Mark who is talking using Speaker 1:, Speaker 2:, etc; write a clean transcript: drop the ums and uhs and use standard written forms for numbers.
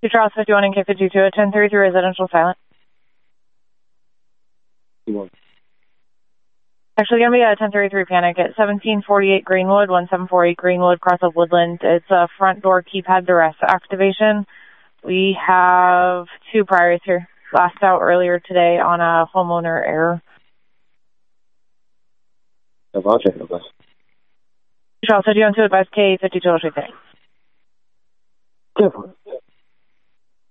Speaker 1: Charles 51 and K52 at 1033 residential silent. Actually going to be a 1033 panic at 1748 Greenwood, 1748 Greenwood, cross of Woodland. It's a front door keypad duress activation. We have 2 priors here. Last out earlier today on a homeowner error. Charles 51 to advise K52
Speaker 2: Careful.